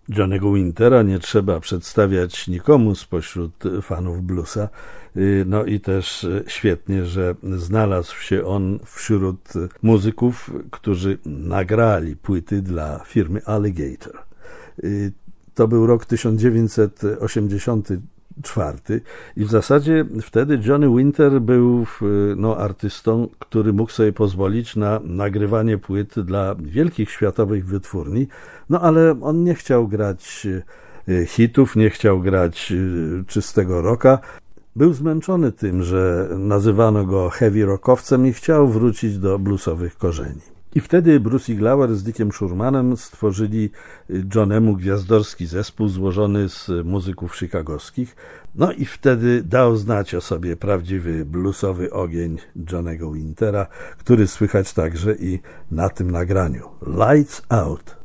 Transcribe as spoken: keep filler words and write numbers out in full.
Johnny'ego Wintera nie trzeba przedstawiać nikomu spośród fanów bluesa. No i też świetnie, że znalazł się on wśród muzyków, którzy nagrali płyty dla firmy Alligator. To był rok tysiąc dziewięćset osiemdziesiąty czwarty i w zasadzie wtedy Johnny Winter był no, artystą, który mógł sobie pozwolić na nagrywanie płyt dla wielkich światowych wytwórni, no ale on nie chciał grać hitów, nie chciał grać czystego rocka. Był zmęczony tym, że nazywano go heavy rockowcem i chciał wrócić do bluesowych korzeni. I wtedy Bruce Iglauer z Dickiem Schurmanem stworzyli Johnemu gwiazdorski zespół złożony z muzyków chicagowskich. No i wtedy dał znać o sobie prawdziwy bluesowy ogień Johnny'ego Wintera, który słychać także i na tym nagraniu. Lights Out.